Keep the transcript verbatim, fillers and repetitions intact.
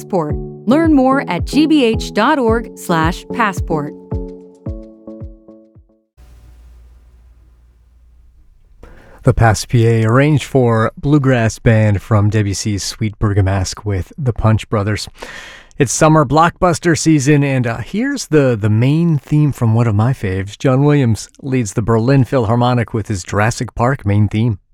Passport. Learn more at gbh.org slash passport. The Passepied, arranged for bluegrass band from Debussy's Sweet Bergamasque with the Punch Brothers. It's summer blockbuster season, and uh, here's the, the main theme from one of my faves. John Williams leads the Berlin Philharmonic with his Jurassic Park main theme.